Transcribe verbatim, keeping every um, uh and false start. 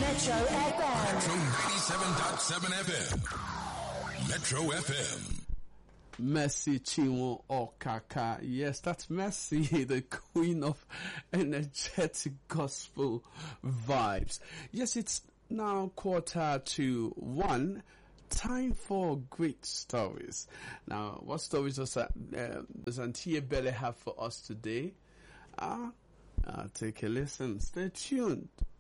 Metro F M. Metro ninety-seven point seven F M. Metro F M. Mercy Chinwo Okaka. Yes, that's Mercy, the queen of energetic gospel vibes. Yes, it's now quarter to one. Time for great stories. Now, what stories does, uh, does Auntie Belle have for us today? Ah, uh, uh, take a listen. Stay tuned.